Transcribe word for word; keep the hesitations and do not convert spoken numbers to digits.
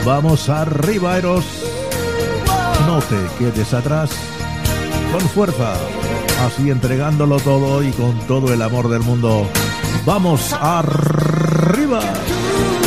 Vamos arriba, Eros. No te quedes atrás. Con fuerza. Así entregándolo todo y con todo el amor del mundo. Vamos arriba.